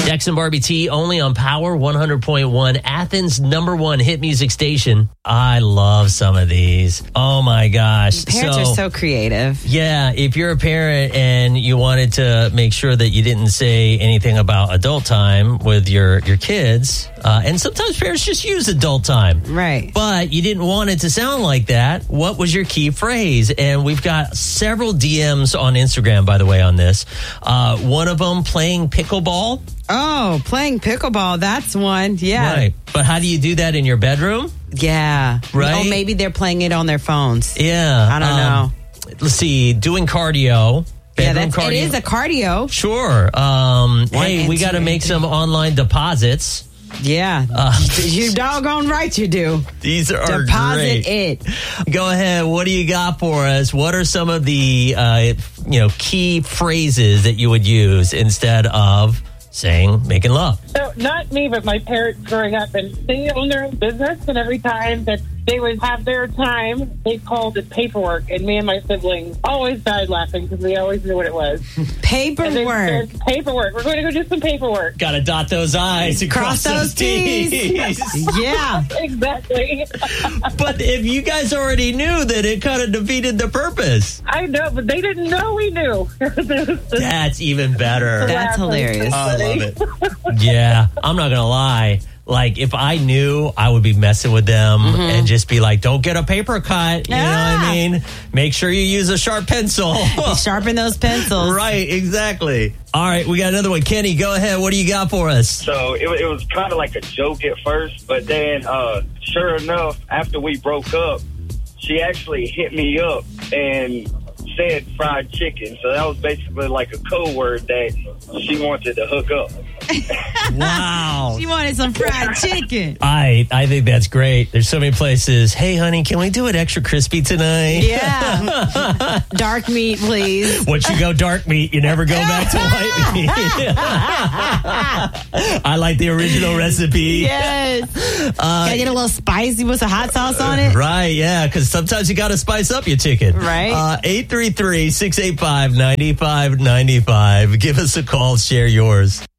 Dex and Barbie T only on Power 100.1, Athens' #1 hit music station. I love some of these. Oh my gosh. Parents are so creative. Yeah, if you're a parent and you wanted to make sure that you didn't say anything about adult time with your kids, and sometimes parents just use adult time. Right. But you didn't want it to sound like that. What was your key phrase? And we've got several DMs on Instagram, by the way, on this. One of them, playing pickleball. Oh, playing pickleball. That's one. Yeah. Right. But how do you do that in your bedroom? Yeah. Right. Oh, maybe they're playing it on their phones. Yeah. I don't know. Let's see. Doing cardio. Yeah, Bedroom it is a cardio. Sure. Hey, we got to make some online deposits. Yeah. You doggone right you do. These are Deposit great. it. Go ahead. What do you got for us? What are some of the key phrases that you would use instead of saying making love? So not me, but my parents growing up, and they own their own business, and every time that they would have their time, they called it paperwork, and me and my siblings always died laughing because we always knew what it was. Paperwork. Paperwork. We're going to go do some paperwork. Got to dot those I's and cross those T's. Yeah. Exactly. But if you guys already knew, that it kind of defeated the purpose. I know, but they didn't know we knew. That's even better. That's hilarious. Oh, I love it. Yeah, I'm not going to lie. Like, if I knew, I would be messing with them and just be like, don't get a paper cut. You know what I mean? Make sure you use a sharp pencil. Sharpen those pencils. Right, exactly. All right, we got another one. Kenny, go ahead. What do you got for us? So it was kind of like a joke at first, but then sure enough, after we broke up, she actually hit me up and said fried chicken. So that was basically like a code word that she wanted to hook up. Wow. She wanted some fried chicken. I think that's great. There's so many places. Hey, honey, can we do it extra crispy tonight? Yeah. Dark meat, please. Once you go dark meat, you never go back to white meat. I like the original recipe. Yes. Can I get a little spicy with some hot sauce on it? Right, yeah, because sometimes you got to spice up your chicken. Right. 833-685-9595. Give us a call. Share yours.